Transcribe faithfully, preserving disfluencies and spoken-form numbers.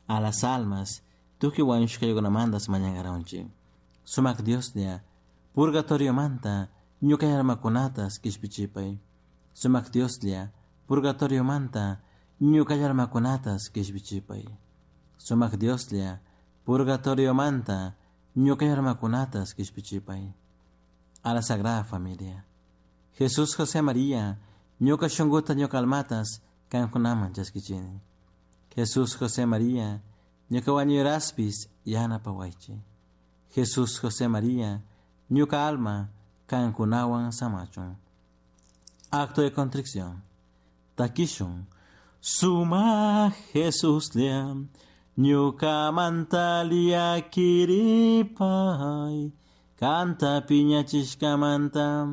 a las almas, tú que wanshka yogonamandas mañagaronchi. Sumak Dios dia, purgatorio manta, ñuka yarmakunatas kishpichipay. Sumak Dios dia, purgatorio manta, ñuka yarmakunatas kishpichipay. Sumak Dios dia, purgatorio manta, ñuka yarmakunatas kishpichipay. A la Sagrada Familia. Jesús José María, ñuka shunguta ñuka almatas, kankunaman chaskichini. Jesús José María, ñuka wañuraspis yana pawaichi. Jesús José María, ñuka alma, kankunawan samachun. Acto de contrición. Takishun. Suma Jesús liam, ñuka mantalia kiripay, canta piña chishkamanta,